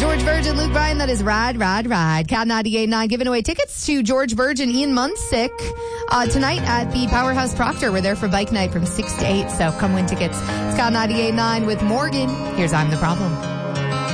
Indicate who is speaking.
Speaker 1: George Virgin, Luke Bryan, that is Ride. Cat 98.9 giving away tickets to George Virgin, Ian Munsick tonight at the Powerhouse Proctor. We're there for bike night from 6 to 8, so come win tickets. It's Cat 98.9 with Morgan. Here's I'm the Problem.